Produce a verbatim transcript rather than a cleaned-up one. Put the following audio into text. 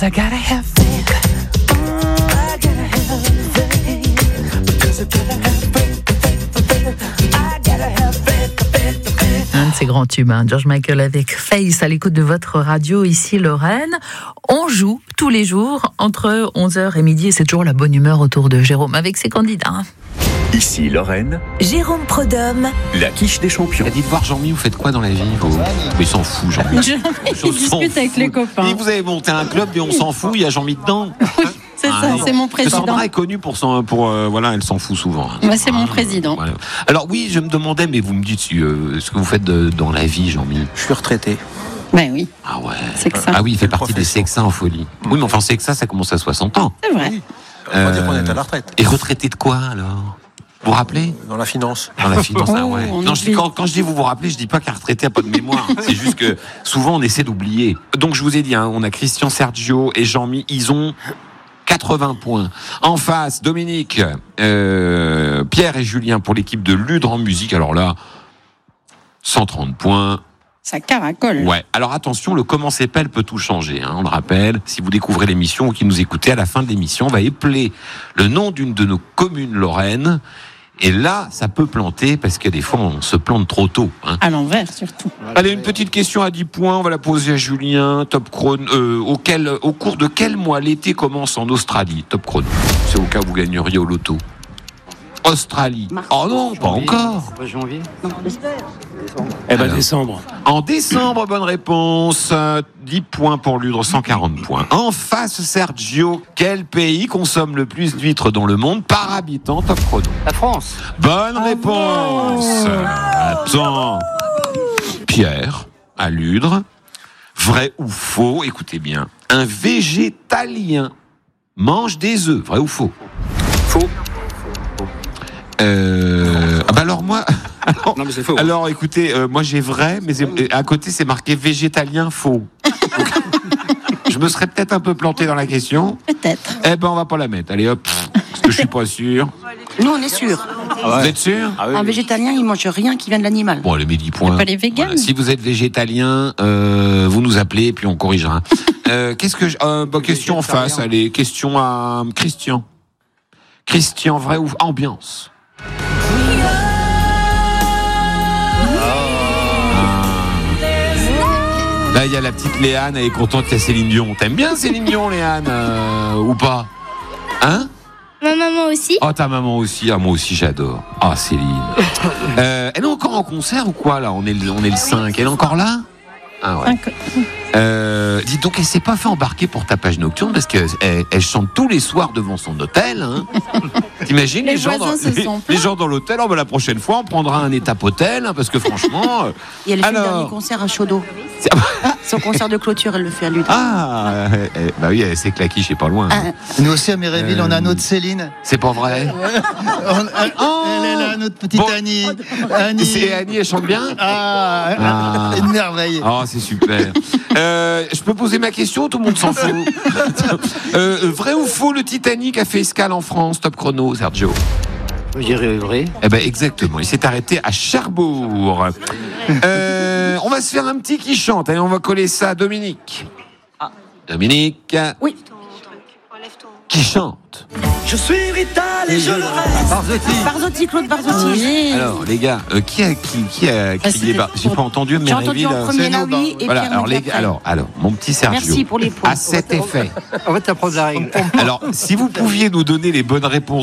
I gotta have faith. I gotta have faith. Because I gotta have faith, faith, faith. I gotta have faith, faith, faith. Un de ces grands tubes, hein, George Michael avec Face à l'écoute de votre radio ici Lorraine. On joue tous les jours entre onze heures et midi et c'est toujours la bonne humeur autour de Jérôme avec ses candidats. Hein. Ici Lorraine, Jérôme Prudhomme. la quiche des champions. Dites voir Jean-Mi, vous faites quoi dans la vie vous? Il s'en fout Jean-Mi. Il discute avec les copains. Et vous avez monté un club et on s'en fout, il y a Jean-Mi dedans. Oui, c'est Ah, ça, non. c'est mon Parce que président. Sandra est connue pour son, pour euh, voilà, elle s'en fout souvent. Bah, c'est mon Ah, président. voilà. Alors oui, je me demandais, mais vous me dites euh, ce que vous faites de, dans la vie, Jean-Mi. Je suis retraité. Ben oui, Ah ouais. c'est que ça. Ah oui, il fait partie des Profession. sexins en folie. Oui, mais enfin sexa, ça commence à soixante ans. C'est vrai. On va dire Euh, qu'on est à la retraite. Et retraité de quoi alors? Vous vous rappelez? Dans la finance. Dans la finance, ah ouais. Oh, on Non, je dis, oublie. quand, quand je dis vous vous rappelez, je dis pas qu'un retraité a pas de mémoire. C'est juste que souvent on essaie d'oublier. Donc je vous ai dit, hein, on a Christian, Sergio et Jean-Mi, ils ont quatre-vingts points. En face, Dominique, euh, Pierre et Julien pour l'équipe de Ludre en musique. Alors là, cent trente points. Ça caracole. Ouais. Alors attention, le comment s'épelle peut tout changer. Hein. On le rappelle, si vous découvrez l'émission ou qui nous écoutez, à la fin de l'émission, on va épeler le nom d'une de nos communes lorraines. Et là, ça peut planter parce que des fois, on se plante trop tôt. Hein. À l'envers, surtout. Allez, une petite question à dix points. On va la poser à Julien. Top chrono. Euh, auquel, au cours de quel mois l'été commence en Australie? Top chrono. C'est au cas où vous gagneriez au loto. Australie. Oh non, pas encore. Pas janvier. Eh ben, Alors. décembre. En décembre, bonne réponse. Euh, dix points pour Ludre, cent quarante points. En face, Sergio, quel pays consomme le plus d'huîtres dans le monde par habitant? Top chrono. La France. Bonne réponse. Attends. Pierre, à Ludre. Vrai ou faux? Écoutez bien. Un végétalien mange des œufs. Vrai ou faux? Faux. Euh... Ah bah alors moi... Alors, Non mais c'est faux. alors écoutez, euh, moi j'ai vrai, mais c'est- à côté c'est marqué végétalien faux. Donc, je me serais peut-être un peu planté dans la question. Peut-être. Eh ben on va pas la mettre. Allez hop, parce que je suis pas sûr. Nous, on est sûr. Vous êtes sûr? Ah oui, Un oui. végétalien, il mange rien qui vient de l'animal. Bon, allez, mes dix points. Pas les véganes. Voilà. Si vous êtes végétalien, euh, vous nous appelez et puis on corrigera. Euh, qu'est-ce que je... euh, bah, question en face, allez, question à Christian. Christian, vrai ou ambiance? Là, il y a la petite Léane, elle est contente, il y a Céline Dion. T'aimes bien Céline Dion, Léane, euh, ou pas? Hein? Ma maman aussi. Oh, ta maman aussi. Ah, moi aussi, j'adore. Ah, Céline. Euh, elle est encore en concert ou quoi, là? On est le, on est le cinq. Elle est encore là? Ah ouais. Cinq- Euh, dis donc, elle s'est pas fait embarquer pour tapage nocturne parce qu'elle elle chante tous les soirs devant son hôtel. Hein. T'imagines les, Les gens dans, voisins se les, sont les plaints. gens dans l'hôtel? Oh, ben, la prochaine fois, on prendra un étape hôtel hein, parce que franchement. euh, Et elle fait Alors. le dernier concert à Chaudot. c'est- Son concert de clôture, elle le fait à Ludre. ah, euh, euh, bah oui, elle sait que la quiche est pas loin. Ah, Nous aussi à Méréville, Euh, on a notre Céline. C'est pas vrai. On- elle, elle est là, notre petite Bon. Annie. Annie. C'est Annie, elle chante bien. Ah, Ah. une merveille. Oh, c'est super. Euh, je peux poser ma question, tout le monde s'en fout. euh, vrai ou faux, le Titanic a fait escale en France? Top chrono, Sergio. Je dirais vrai. Eh ben exactement, il s'est arrêté à Cherbourg. Euh, on va se faire un petit qui chante. Allez, on va coller ça à Dominique. Dominique. Oui. Qui chante. Je suis vital et je le reste. Barzotti, Claude Barzotti. Oui. Alors les gars, euh, qui a qui, qui a crié? c'était Bah, j'ai pas entendu, mais J'ai entendu en premier là, oui, et Voilà. Pierre Alors nous les dit gars, après. alors alors mon petit Sergio. Merci pour les points. À cet effet. En fait, t'apprends la règle. Alors si vous pouviez nous donner les bonnes réponses